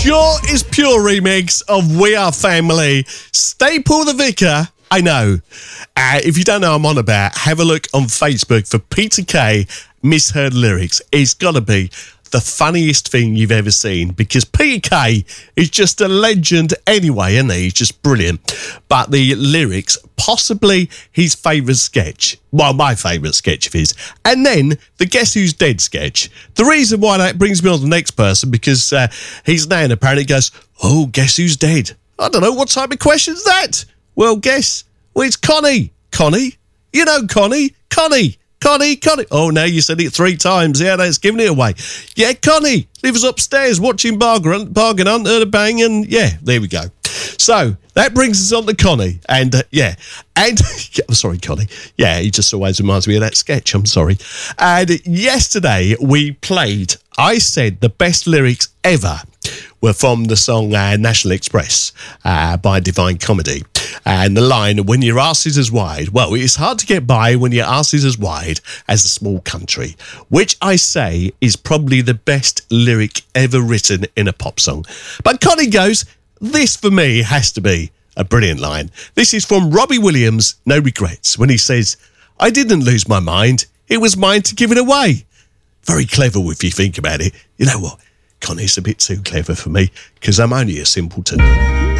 Sure is pure remix of We Are Family. Staple the Vicar. I know. If you don't know what I'm on about, have a look on Facebook for Peter Kay Misheard Lyrics. It's got to be the funniest thing you've ever seen, because Peter Kay is just a legend anyway, isn't he? He's just brilliant. But the lyrics, possibly his favourite sketch. Well, my favourite sketch of his. And then the Guess Who's Dead sketch. The reason why that brings me on to the next person, because his nan apparently goes, oh, guess who's dead? I don't know, what type of question's that? Well, guess. Well, it's Connie. Connie? You know Connie. Connie. Connie. Oh, now you said it 3 times. Yeah, that's giving it away. Yeah, Connie lives upstairs watching Bargain Hunt, heard a bang, and yeah, there we go. So that brings us on to Connie, and I'm sorry, Connie. Yeah, he just always reminds me of that sketch. I'm sorry. And yesterday we played, I said the best lyrics ever were from the song National Express by Divine Comedy. And the line, when your arse is as wide, well, it's hard to get by when your arse is as wide as a small country, which I say is probably the best lyric ever written in a pop song. But Connie goes, this for me has to be a brilliant line. This is from Robbie Williams, No Regrets, when he says, I didn't lose my mind, it was mine to give it away. Very clever if you think about it. You know what? Connie's a bit too clever for me, because I'm only a simpleton.